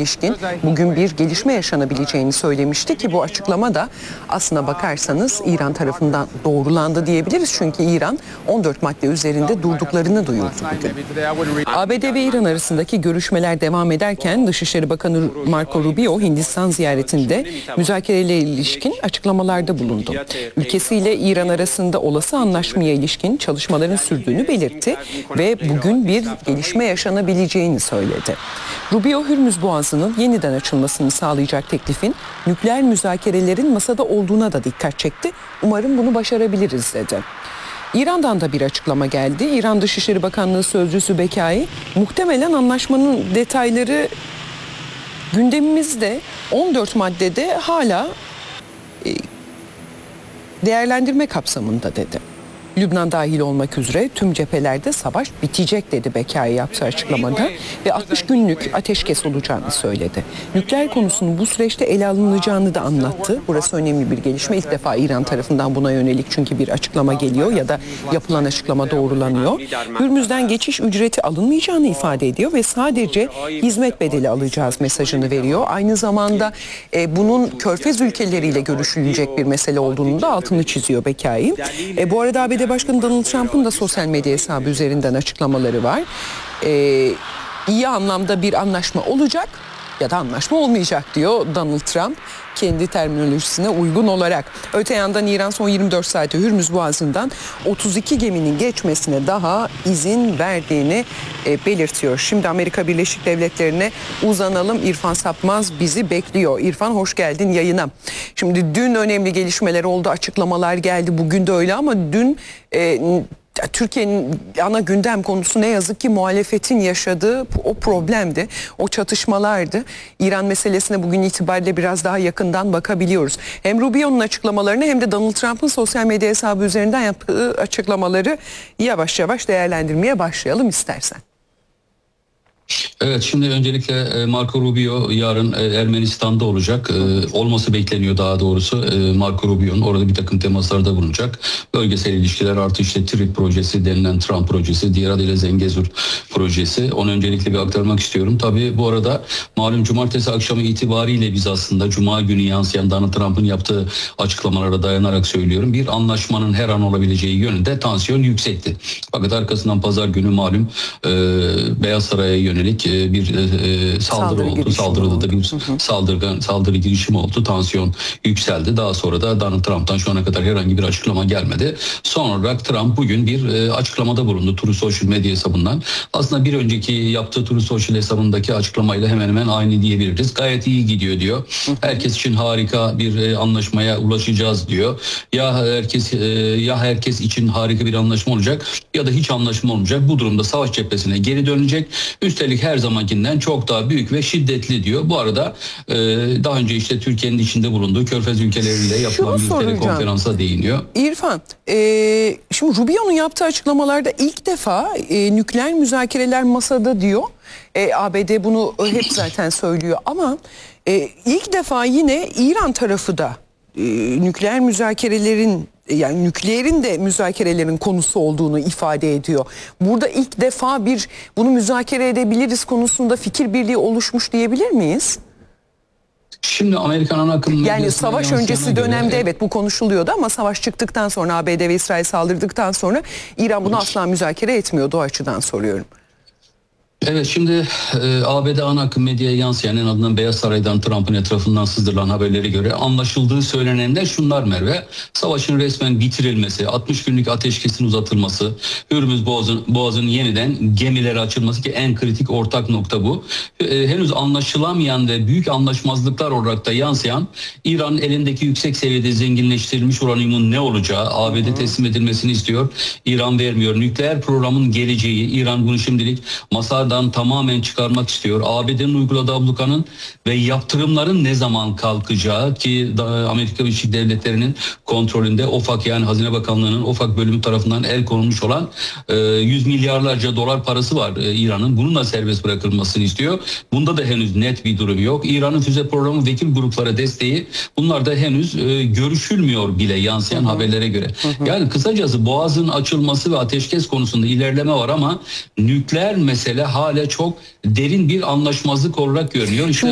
ilişkin bugün bir gelişme yaşanabileceğini söylemişti ki bu açıklama da aslına bakarsanız İran tarafından doğrulandı diyebiliriz. Çünkü İran 14 madde üzerinde durduklarını duyurdu bugün. ABD ve İran arasındaki görüşmeler devam ederken Dışişleri Bakanı Marco Rubio Hindistan ziyaretinde müzakerelere ilişkin açıklamalarda bulundu. Ülkesiyle İran arasında olası anlaşmaya ilişkin çalışmaların sürdüğünü belirtti ve bugün bir gelişme yaşanabileceğini söyledi. Rubio, Hürmüz Boğazı'nın yeniden açılmasını sağlayacak teklifin nükleer müzakerelerin masada olduğuna da dikkat çekti. Umarım bunu başarabiliriz dedi. İran'dan da bir açıklama geldi. İran Dışişleri Bakanlığı Sözcüsü Bekai, muhtemelen anlaşmanın detayları gündemimizde 14 maddede hala değerlendirme kapsamında dedi. Lübnan dahil olmak üzere tüm cephelerde savaş bitecek dedi Bekai yaptığı açıklamada ve 60 günlük ateşkes olacağını söyledi. Nükleer konusunun bu süreçte ele alınacağını da anlattı. Burası önemli bir gelişme. İlk defa İran tarafından buna yönelik çünkü bir açıklama geliyor ya da yapılan açıklama doğrulanıyor. Hürmüz'den geçiş ücreti alınmayacağını ifade ediyor ve sadece hizmet bedeli alacağız mesajını veriyor. Aynı zamanda bunun Körfez ülkeleriyle görüşülecek bir mesele olduğunu da altını çiziyor Bekai. Bu arada ABD Başkanı Donald Trump'ın da sosyal medya hesabı üzerinden açıklamaları var. İyi anlamda bir anlaşma olacak ya da anlaşma olmayacak diyor Donald Trump kendi terminolojisine uygun olarak. Öte yandan İran son 24 saate Hürmüz Boğazı'ndan 32 geminin geçmesine daha izin verdiğini belirtiyor. Şimdi Amerika Birleşik Devletleri'ne uzanalım. İrfan Sapmaz bizi bekliyor. İrfan, hoş geldin yayına. Şimdi dün önemli gelişmeler oldu, açıklamalar geldi. Bugün de öyle ama dün Türkiye'nin ana gündem konusu ne yazık ki muhalefetin yaşadığı o problemdi, o çatışmalardı. İran meselesine bugün itibariyle biraz daha yakından bakabiliyoruz. Hem Rubio'nun açıklamalarını hem de Donald Trump'ın sosyal medya hesabı üzerinden yaptığı açıklamaları yavaş yavaş değerlendirmeye başlayalım istersen. Evet, şimdi öncelikle Marco Rubio yarın Ermenistan'da olacak. Olması bekleniyor daha doğrusu. Marco Rubio'nun orada bir takım temaslarda bulunacak. Bölgesel ilişkiler artı işte TRIP projesi denilen Trump projesi, diğer adıyla Zengezur projesi. Onu öncelikle bir aktarmak istiyorum. Tabii bu arada malum cumartesi akşamı itibariyle biz aslında cuma günü yansıyan Donald Trump'ın yaptığı açıklamalara dayanarak söylüyorum. Bir anlaşmanın her an olabileceği yönünde tansiyon yüksekti. Fakat arkasından pazar günü malum Beyaz Saray'a yönelik bir saldırı oldu. Saldırıda da bir saldırı girişimi oldu. Tansiyon yükseldi. Daha sonra da Donald Trump'tan şu ana kadar herhangi bir açıklama gelmedi. Son olarak Trump bugün bir açıklamada bulundu Truth Social medya hesabından. Aslında bir önceki yaptığı Truth Social hesabındaki açıklamayla hemen hemen aynı diyebiliriz. Gayet iyi gidiyor diyor. Herkes için harika bir anlaşmaya ulaşacağız diyor. Ya herkes için harika bir anlaşma olacak ya da hiç anlaşma olmayacak. Bu durumda savaş cephesine geri dönecek. Üstelik her zamankinden çok daha büyük ve şiddetli diyor. Bu arada daha önce işte Türkiye'nin içinde bulunduğu Körfez ülkeleriyle yapılan bir telekonferansa değiniyor. İrfan, şimdi Rubio'nun yaptığı açıklamalarda ilk defa nükleer müzakereler masada diyor. ABD bunu hep zaten söylüyor ama ilk defa yine İran tarafı da nükleer müzakerelerin, yani nükleerin de müzakerelerin konusu olduğunu ifade ediyor. Burada ilk defa bunu müzakere edebiliriz konusunda fikir birliği oluşmuş diyebilir miyiz? Şimdi Amerikan ana akım yani savaş öncesi dönemde evet bu konuşuluyordu ama savaş çıktıktan sonra ABD ve İsrail saldırdıktan sonra İran bunu asla müzakere etmiyordu, o açıdan soruyorum. Evet, şimdi ABD ana akım medyaya yansıyan, en azından Beyaz Saray'dan Trump'ın etrafından sızdırılan haberlere göre anlaşıldığı söylenenler şunlar Merve. Savaşın resmen bitirilmesi, 60 günlük ateşkesin uzatılması, Hürmüz Boğazı'nın yeniden gemilere açılması ki en kritik ortak nokta bu. Henüz anlaşılamayan ve büyük anlaşmazlıklar olarak da yansıyan İran'ın elindeki yüksek seviyede zenginleştirilmiş uranyumun ne olacağı, ABD teslim edilmesini istiyor. İran vermiyor. Nükleer programın geleceği, İran bunu şimdilik masada tamamen çıkarmak istiyor. ABD'nin uyguladığı ablukanın ve yaptırımların ne zaman kalkacağı ki Amerika Birleşik Devletleri'nin kontrolünde OFAK, yani Hazine Bakanlığı'nın OFAK bölümü tarafından el konulmuş olan 100 milyarlarca dolar parası var İran'ın. Bunun da serbest bırakılmasını istiyor. Bunda da henüz net bir durum yok. İran'ın füze programı vekil gruplara desteği, bunlar da henüz görüşülmüyor bile yansıyan haberlere göre. Yani kısacası Boğaz'ın açılması ve ateşkes konusunda ilerleme var ama nükleer mesele hala çok derin bir anlaşmazlık olarak görünüyor. İşte